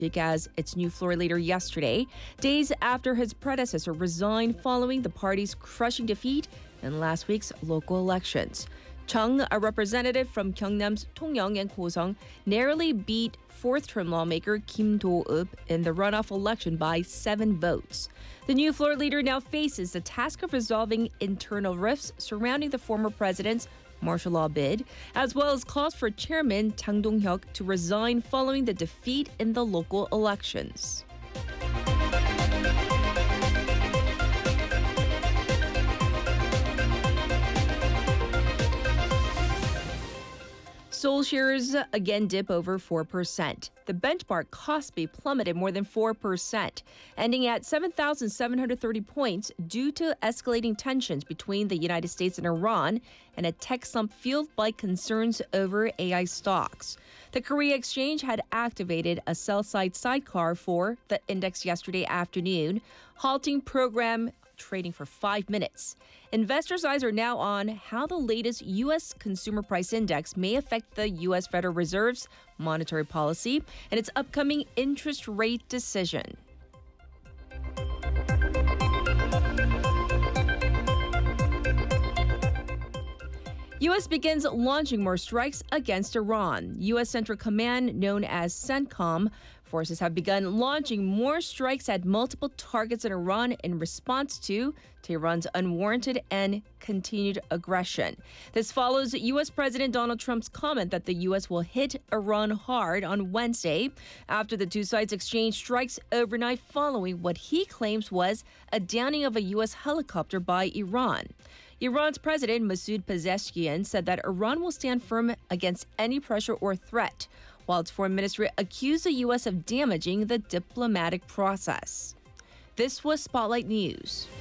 as its new floor leader yesterday, days after his predecessor resigned following the party's crushing defeat in last week's local elections. Chung, a representative from Gyeongnam's Tongyeong and Gosong, narrowly beat fourth-term lawmaker Kim Do-eub in the runoff election by 7 votes. The new floor leader now faces the task of resolving internal rifts surrounding the former president's martial law bid, as well as calls for Chairman Jang Dong-hyuk to resign following the defeat in the local elections. Seoul shares again dip over 4%. The benchmark Kospi plummeted more than 4%, ending at 7,730 points due to escalating tensions between the United States and Iran and a tech slump fueled by concerns over AI stocks. The Korea Exchange had activated a sell-side sidecar for the index yesterday afternoon, halting program trading for 5 minutes. Investors' eyes are now on how the latest U.S. Consumer Price Index may affect the U.S. Federal Reserve's monetary policy and its upcoming interest rate decision. U.S. begins launching more strikes against Iran. U.S. Central Command, known as CENTCOM, forces have begun launching more strikes at multiple targets in Iran in response to Tehran's unwarranted and continued aggression. This follows U.S. President Donald Trump's comment that the U.S. will hit Iran hard on Wednesday after the two sides exchanged strikes overnight following what he claims was a downing of a U.S. helicopter by Iran. Iran's President Masoud Pezeshkian said that Iran will stand firm against any pressure or threat, while its foreign ministry accused the U.S. of damaging the diplomatic process. This was Spotlight News.